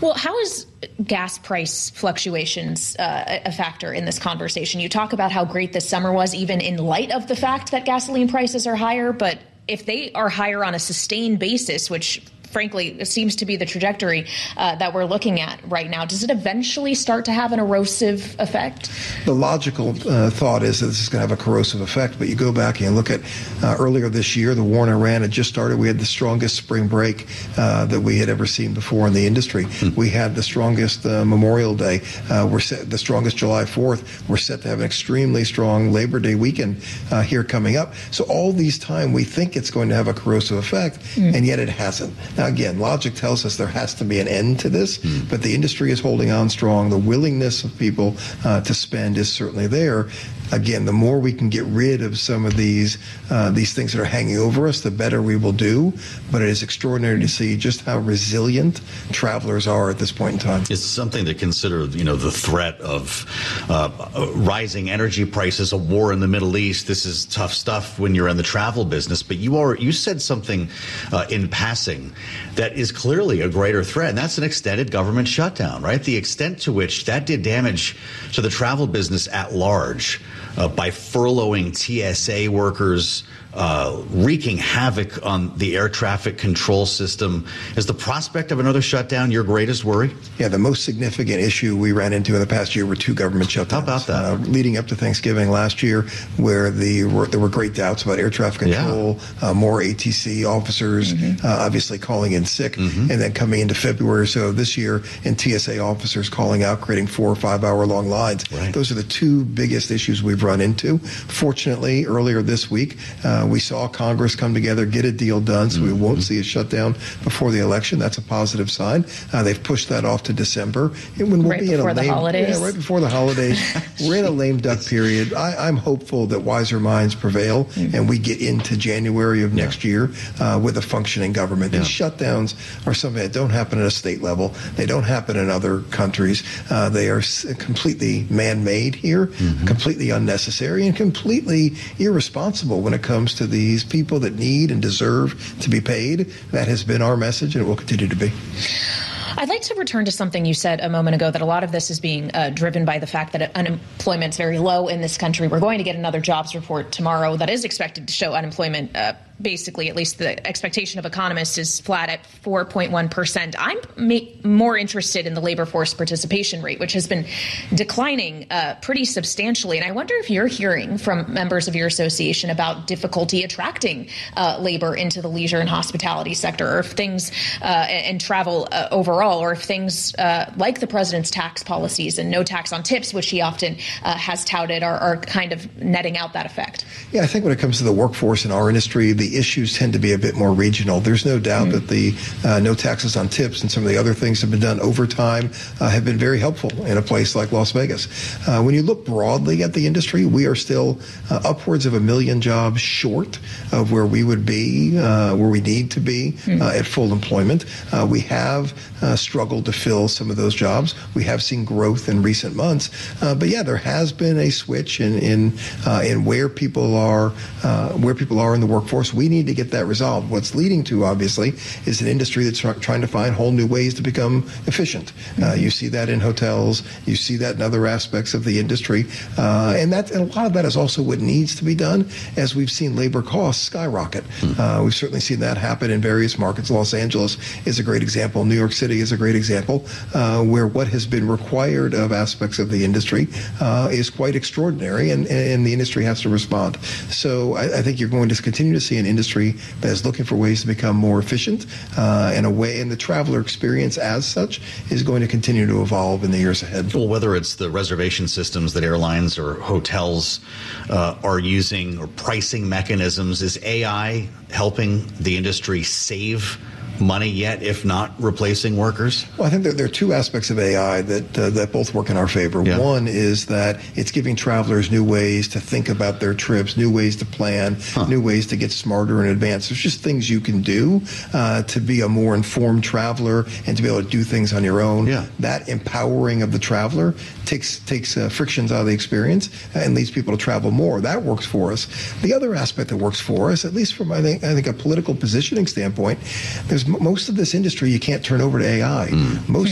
Well, how is gas price fluctuations a factor in this conversation? You talk about how great this summer was, even in light of the fact that gasoline prices are higher. But if they are higher on a sustained basis, which frankly seems to be the trajectory that we're looking at right now, does it eventually start to have an erosive effect? The logical thought is that this is going to have a corrosive effect, but you go back and look at earlier this year, the war in Iran had just started. We had the strongest spring break that we had ever seen before in the industry. We had the strongest Memorial Day. The strongest July 4th. We're set to have an extremely strong Labor Day weekend here coming up. So all these time we think it's going to have a corrosive effect, and yet it hasn't. Now, again, logic tells us there has to be an end to this, but the industry is holding on strong. The willingness of people to spend is certainly there. Again, the more we can get rid of some of these things that are hanging over us, the better we will do. But it is extraordinary to see just how resilient travelers are at this point in time. It's something to consider, the threat of rising energy prices, a war in the Middle East. This is tough stuff when you're in the travel business. But you said something in passing that is clearly a greater threat, and that's an extended government shutdown, right? The extent to which that did damage to the travel business at large by furloughing TSA workers, wreaking havoc on the air traffic control system. Is the prospect of another shutdown your greatest worry? Yeah, the most significant issue we ran into in the past year were two government shutdowns. How about that? Leading up to Thanksgiving last year, where there were great doubts about air traffic control, more ATC officers obviously calling in sick, and then coming into February or so this year, and TSA officers calling out, creating 4 or 5 hour long lines. Right. Those are the two biggest issues we've run into. Fortunately, earlier this week, we saw Congress come together, get a deal done, so we won't see a shutdown before the election. That's a positive sign. They've pushed that off to December. And when we'll be in a holidays. Yeah, right before the holidays. We're in a lame duck period. I'm hopeful that wiser minds prevail and we get into January of next year with a functioning government. These shutdowns are something that don't happen at a state level. They don't happen in other countries. They are completely man-made here, completely unnecessary, and completely irresponsible when it comes to these people that need and deserve to be paid. That has been our message, and it will continue to be. I'd like to return to something you said a moment ago, that a lot of this is being driven by the fact that unemployment's very low in this country. We're going to get another jobs report tomorrow that is expected to show unemployment basically, at least the expectation of economists, is flat at 4.1%. I'm more interested in the labor force participation rate, which has been declining pretty substantially. And I wonder if you're hearing from members of your association about difficulty attracting labor into the leisure and hospitality sector, or if things and travel overall, or if things like the president's tax policies and no tax on tips, which he often has touted, are kind of netting out that effect. Yeah, I think when it comes to the workforce in our industry, the issues tend to be a bit more regional. There's no doubt that the no taxes on tips and some of the other things that have been done over time have been very helpful in a place like Las Vegas. When you look broadly at the industry, we are still upwards of 1 million jobs short of where we would be, where we need to be at full employment. We have struggled to fill some of those jobs. We have seen growth in recent months, but yeah, there has been a switch in where people are in the workforce. We need to get that resolved. What's leading to, obviously, is an industry that's trying to find whole new ways to become efficient. You see that in hotels. You see that in other aspects of the industry. And a lot of that is also what needs to be done, as we've seen labor costs skyrocket. We've certainly seen that happen in various markets. Los Angeles is a great example. New York City is a great example, where what has been required of aspects of the industry is quite extraordinary, and the industry has to respond. So I think you're going to continue to see an industry that is looking for ways to become more efficient, and the traveler experience as such is going to continue to evolve in the years ahead. Well, whether it's the reservation systems that airlines or hotels are using, or pricing mechanisms, is AI helping the industry save money yet, if not replacing workers? Well, I think there are two aspects of AI that both work in our favor. Yeah. One is that it's giving travelers new ways to think about their trips, new ways to plan, new ways to get smarter in advance. There's just things you can do to be a more informed traveler and to be able to do things on your own. Yeah. That empowering of the traveler takes frictions out of the experience and leads people to travel more. That works for us. The other aspect that works for us, at least from I think a political positioning standpoint, there's most of this industry you can't turn over to AI. Most